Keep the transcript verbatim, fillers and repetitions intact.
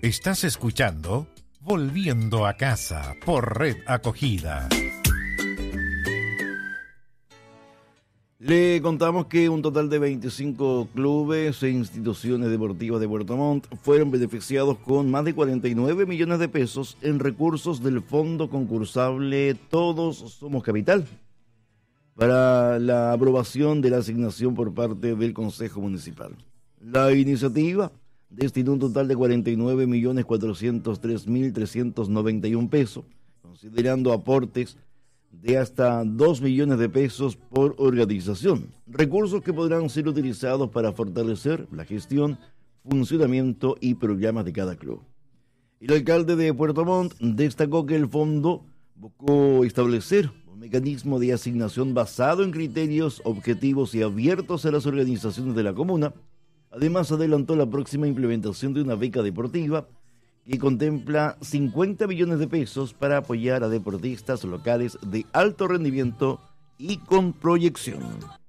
Estás escuchando Volviendo a Casa por Red Acogida. Le contamos que un total de veinticinco clubes e instituciones deportivas de Puerto Montt fueron beneficiados con más de cuarenta y nueve millones de pesos en recursos del fondo concursable Todos Somos Capital para la aprobación de la asignación por parte del Consejo Municipal. La iniciativa destinó un total de cuarenta y nueve millones cuatrocientos tres mil trescientos noventa y un pesos, considerando aportes de hasta dos millones de pesos por organización, recursos que podrán ser utilizados para fortalecer la gestión, funcionamiento y programas de cada club. El alcalde de Puerto Montt destacó que el fondo buscó establecer un mecanismo de asignación basado en criterios objetivos y abiertos a las organizaciones de la comuna. Además, adelantó la próxima implementación de una beca deportiva que contempla cincuenta millones de pesos para apoyar a deportistas locales de alto rendimiento y con proyección.